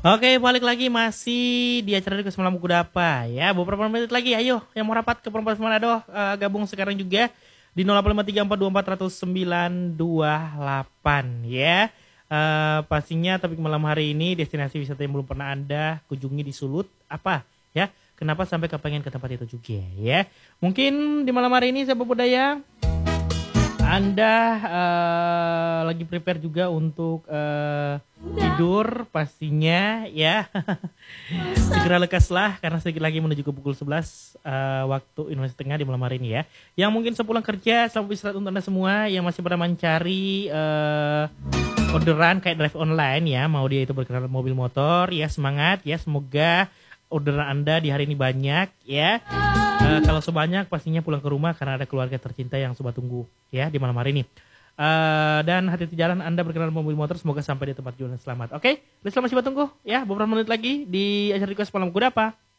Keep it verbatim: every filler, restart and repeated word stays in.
Oke, balik lagi masih di acara Request Malam Kudapa ya. Beberapa menit lagi, ayo yang mau rapat ke Perempuan Manado uh, gabung sekarang juga di nol delapan lima tiga empat dua empat zero nol sembilan dua delapan ya. Uh, pastinya topik malam hari ini destinasi wisata yang belum pernah Anda kunjungi di Sulut apa ya? Kenapa sampai kepengen ke tempat itu juga ya? Mungkin di malam hari ini Sahabat Budaya Anda uh, lagi prepare juga untuk uh, tidur pastinya ya. Segera lekaslah karena sedikit lagi menuju ke pukul sebelas uh, waktu Indonesia Tengah di malam hari ini ya. Yang mungkin sepulang kerja, selamat istirahat untuk Anda semua yang masih pada mencari uh, orderan kayak drive online ya, mau dia itu berkenaan mobil motor ya, semangat ya, semoga orderan Anda di hari ini banyak ya. Uh, kalau sebanyak pastinya pulang ke rumah karena ada keluarga tercinta yang sobat tunggu ya di malam hari ini. Uh, dan hati-hati jalan Anda berkenaan mobil motor, semoga sampai di tempat tujuan selamat. Oke, okay? Selamat sobat tunggu ya, beberapa menit lagi di acara Request Malam Kudapa.